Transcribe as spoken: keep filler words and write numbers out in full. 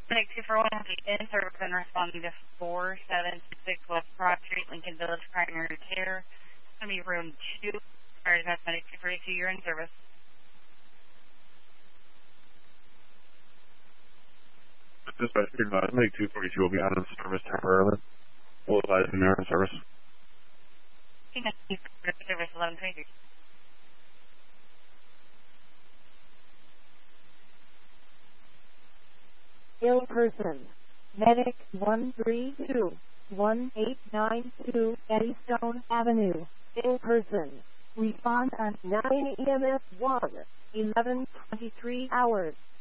Medic two four one will be in service and responding to four seven six West Broad Street, Lincoln Village Primary Care. It's going to be room two. Sorry, that's Medic two forty-two. You're in service. Dispatch, advise Medic two forty-two will be out of service temporarily. We'll advise them they're in service. Service eleven twenty-three. Ill person. Medic one three two, one eight nine two Eddystone Avenue. Ill person. Respond at nine E M S one, eleven twenty-three hours.